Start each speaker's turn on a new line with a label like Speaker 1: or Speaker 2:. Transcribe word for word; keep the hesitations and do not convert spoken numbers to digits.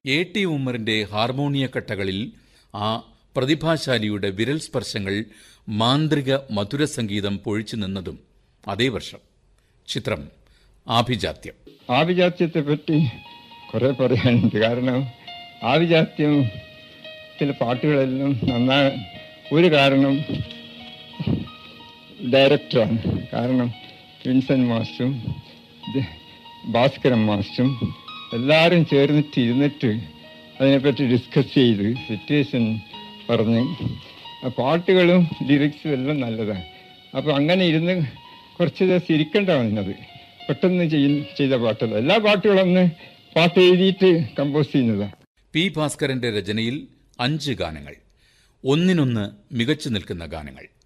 Speaker 1: A T ഉമ്മറിന്റെ ഹാർമോണിയക്കട്ടകളിൽ ആ പ്രതിഭാശാലിയുടെ വിരൽ സ്പർശങ്ങൾ മാന്ത്രിക മധുര സംഗീതം പൊഴിച്ചു നിന്നതും അതേ വർഷം. ചിത്രം ആഭിജാത്യം.
Speaker 2: ആഭിജാത്യത്തെ പറ്റി കുറെ പറയാനുണ്ട്. കാരണം ആഭിജാത്യം ചില പാട്ടുകളെല്ലാം നന്നാ ഒരു കാരണം ഡയറക്ടറാണ്. കാരണം വിൻസെന്റ് മാസ്റ്ററും ഭാസ്കരൻ മാസ്റ്ററും എല്ലാവരും ചേർന്നിട്ട് ഇരുന്നിട്ട് അതിനെപ്പറ്റി ഡിസ്കസ് ചെയ്ത് സിറ്റുവേഷൻ പറഞ്ഞ് ആ പാട്ടുകളും ലിറിക്സും എല്ലാം നല്ലതാണ്. അപ്പോൾ അങ്ങനെ ഇരുന്ന് കുറച്ച് ദിവസം ഇരിക്കേണ്ട വന്നത് പെട്ടെന്ന് ചെയ്ത പാട്ടല്ല. എല്ലാ പാട്ടുകളൊന്ന് പാട്ട് എഴുതിയിട്ട് കമ്പോസ് ചെയ്യുന്നതാണ്.
Speaker 1: പി ഭാസ്കരന്റെ രചനയിൽ അഞ്ച് ഗാനങ്ങൾ, ഒന്നിനൊന്ന് മികച്ചു നിൽക്കുന്ന ഗാനങ്ങൾ.